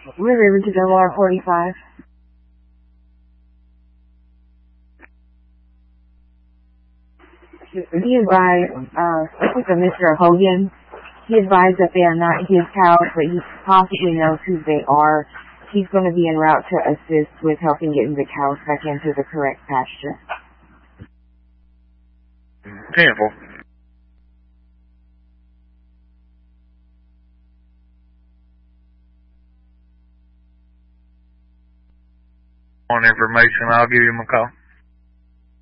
River to WR45. He advised, this is Mr. Hogan. He advised that they are not his cows, but he possibly knows who they are. He's going to be en route to assist with helping getting the cows back into the correct pasture. Careful. On information, I'll give him a call.